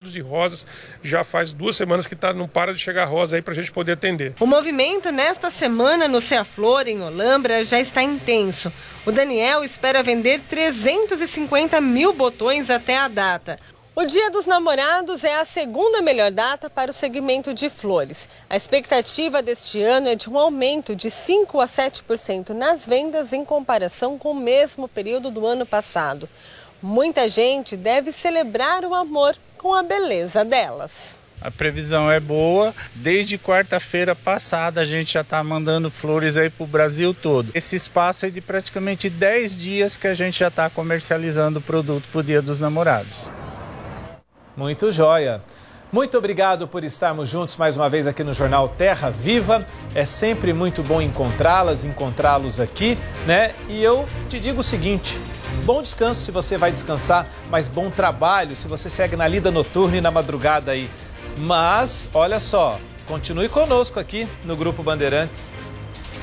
penteados e rosas. Já faz 2 semanas que não para de chegar rosa aí para a gente poder atender. O movimento nesta semana no Ceaflor, em Olambra, já está intenso. O Daniel espera vender 350 mil botões até a data. O Dia dos Namorados é a segunda melhor data para o segmento de flores. A expectativa deste ano é de um aumento de 5 a 7% nas vendas em comparação com o mesmo período do ano passado. Muita gente deve celebrar o amor com a beleza delas. A previsão é boa, desde quarta-feira passada a gente já está mandando flores aí para o Brasil todo. Esse espaço é de praticamente 10 dias que a gente já está comercializando o produto para o Dia dos Namorados. Muito joia. Muito obrigado por estarmos juntos mais uma vez aqui no Jornal Terra Viva. É sempre muito bom encontrá-los aqui, né? E eu te digo o seguinte, bom descanso se você vai descansar, mas bom trabalho se você segue na lida noturna e na madrugada aí. Mas, olha só, continue conosco aqui no Grupo Bandeirantes.